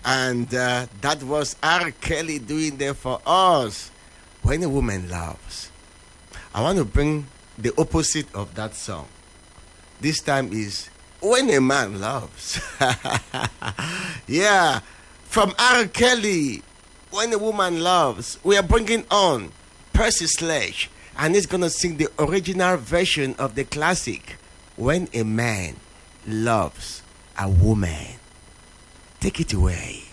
And that was R. Kelly doing there for us. When a woman loves. I want to bring the opposite of that song. This time is when a man loves. Yeah. From R. Kelly, when a woman loves, we are bringing on Percy Sledge. And he's going to sing the original version of the classic, When a Man Loves a Woman. Take it away.